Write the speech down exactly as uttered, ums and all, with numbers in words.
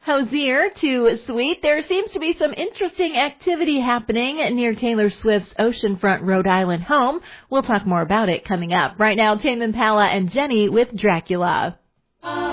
Hozier to Sweet. There seems to be some interesting activity happening near Taylor Swift's oceanfront Rhode Island home. We'll talk more about it coming up. Right now, Tame Impala and Jenny with Dracula.